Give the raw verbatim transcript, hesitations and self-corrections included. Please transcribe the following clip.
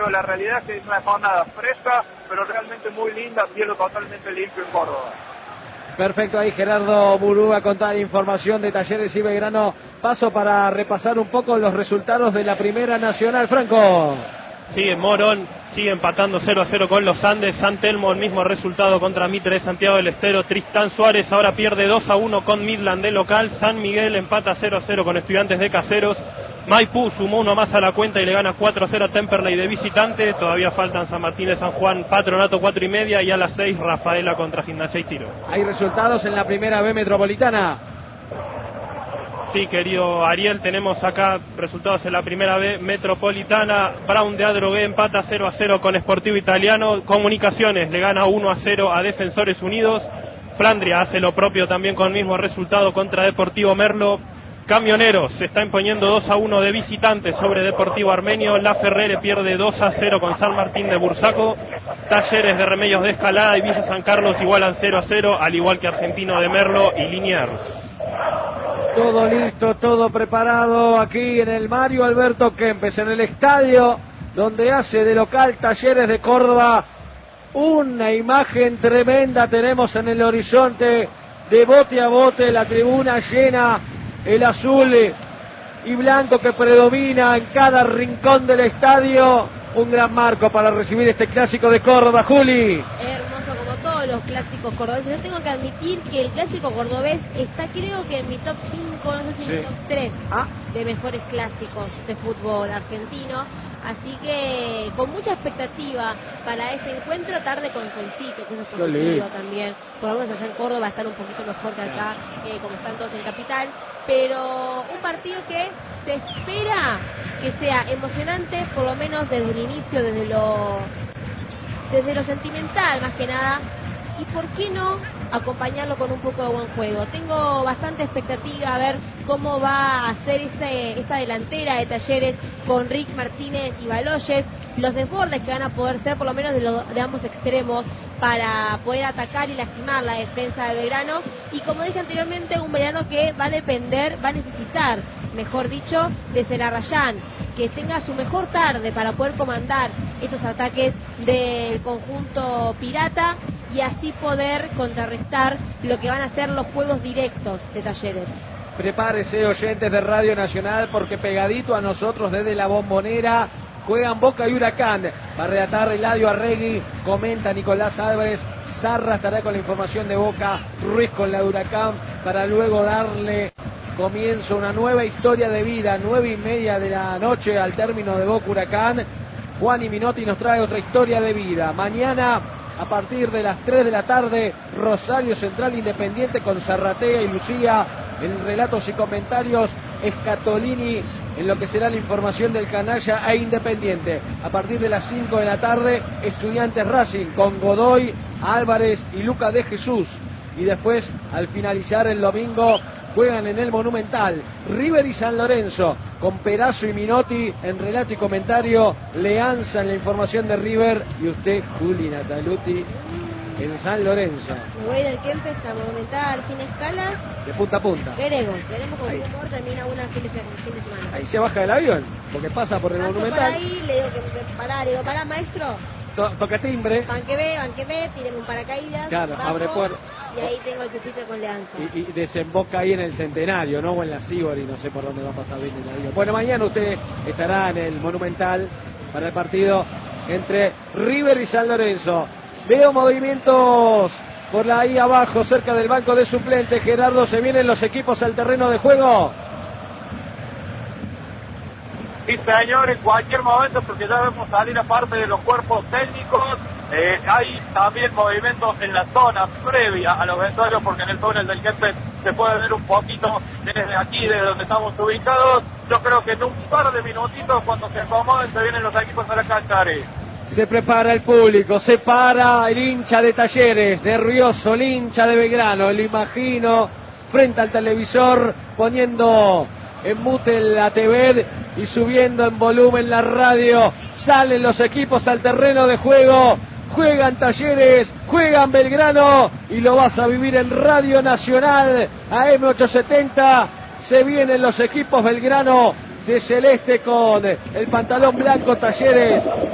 pero la realidad es que es una jornada fresca, pero realmente muy linda, cielo totalmente limpio en Córdoba. Perfecto, ahí Gerardo Murúa con toda la información de Talleres y Belgrano. Paso para repasar un poco los resultados de la Primera Nacional. Franco. Sigue Morón, sigue empatando cero a cero con los Andes. San Telmo, el mismo resultado contra Mitre de Santiago del Estero. Tristán Suárez ahora pierde dos a uno con Midland de local. San Miguel empata cero a cero con Estudiantes de Caseros. Maipú sumó uno más a la cuenta y le gana cuatro a cero a Temperley de visitante. Todavía faltan San Martín de San Juan, Patronato cuatro y media, y a las seis Rafaela contra Gimnasia y Tiro. Hay resultados en la Primera B Metropolitana. Sí, querido Ariel, tenemos acá resultados en la Primera B Metropolitana. Brown de Adrogué empata cero a cero con Sportivo Italiano. Comunicaciones le gana uno a cero a Defensores Unidos. Flandria hace lo propio también con el mismo resultado contra Deportivo Merlo. Camioneros se está imponiendo dos a uno de visitantes sobre Deportivo Armenio. La Ferrere pierde dos a cero con San Martín de Bursaco. Talleres de Remedios de Escalada y Villa San Carlos igualan cero a cero, al igual que Argentino de Merlo y Liniers. Todo listo, todo preparado aquí en el Mario Alberto Kempes, en el estadio donde hace de local Talleres de Córdoba. Una imagen tremenda tenemos en el horizonte, de bote a bote, la tribuna llena, el azul y blanco que predomina en cada rincón del estadio. Un gran marco para recibir este clásico de Córdoba, Juli. Hermoso como todos los clásicos cordobeses. Yo tengo que admitir que el clásico cordobés está, creo que en mi top cinco, no sé si sí. en mi top tres ah. de mejores clásicos de fútbol argentino. Así que con mucha expectativa para este encuentro, tarde con solcito, que eso es positivo también. Por lo menos allá en Córdoba están un poquito mejor que acá, eh, como están todos en Capital. Pero un partido que se espera que sea emocionante, por lo menos desde el inicio, desde lo, desde lo sentimental más que nada. Y por qué no acompañarlo con un poco de buen juego. Tengo bastante expectativa a ver cómo va a ser este, esta delantera de Talleres con Rick Martínez y Baloyes, los desbordes que van a poder ser por lo menos de, lo, de ambos extremos para poder atacar y lastimar la defensa de Belgrano. Y como dije anteriormente, un Belgrano que va a depender, va a necesitar, mejor dicho, de Celarrayán, que tenga su mejor tarde para poder comandar estos ataques del conjunto pirata y así poder contrarrestar lo que van a ser los juegos directos de Talleres. Prepárese, oyentes de Radio Nacional, porque pegadito a nosotros desde la Bombonera juegan Boca y Huracán. Va a relatar Eladio Arregui, comenta Nicolás Álvarez, Zarra estará con la información de Boca, Ruiz con la de Huracán, para luego darle comienzo a una nueva historia de vida, nueve y media de la noche al término de Boca Huracán. Juan y Minotti nos trae otra historia de vida. Mañana, a partir de las tres de la tarde, Rosario Central Independiente con Zarratea y Lucía. En relatos y comentarios, Escatolini en lo que será la información del canalla e Independiente. A partir de las cinco de la tarde, Estudiantes Racing con Godoy, Álvarez y Luca de Jesús. Y después, al finalizar el domingo, juegan en el Monumental River y San Lorenzo con Perazo y Minotti en relato y comentario. Leanza en la información de River y usted, Juli Nataluti, en San Lorenzo. Me voy del Kempes a Monumental sin escalas. De punta a punta. Veremos, veremos con qué humor termina una fin de, fin de semana. Ahí se baja del avión, porque pasa por el Paso Monumental. Por ahí, le digo que me pará, le digo, pará, maestro. To toca timbre. Banquebe, banquebe, tireme un paracaídas. Claro, bajo, abre puerta. Y ahí tengo el pupitre con Leanza. Y, y desemboca ahí en el Centenario, ¿no? O en la Sibori, no sé por dónde va a pasar bien el avión. Bueno, mañana usted estará en el Monumental para el partido entre River y San Lorenzo. Veo movimientos por ahí abajo, cerca del banco de suplentes. Gerardo, ¿se vienen los equipos al terreno de juego? Sí, señor, en cualquier momento, porque ya vemos salir a parte de los cuerpos técnicos. Eh, hay también movimientos en la zona previa a los vestuarios, porque en el túnel del Kempes se puede ver un poquito desde aquí, desde donde estamos ubicados. Yo creo que en un par de minutitos, cuando se acomoden, se vienen los equipos a la cancha. Se prepara el público, se para el hincha de Talleres, nervioso, el hincha de Belgrano, lo imagino, frente al televisor, poniendo en mute la T V y subiendo en volumen la radio. Salen los equipos al terreno de juego, juegan Talleres, juegan Belgrano, y lo vas a vivir en Radio Nacional, A M ochocientos setenta. Se vienen los equipos Belgrano de celeste con el pantalón blanco, Talleres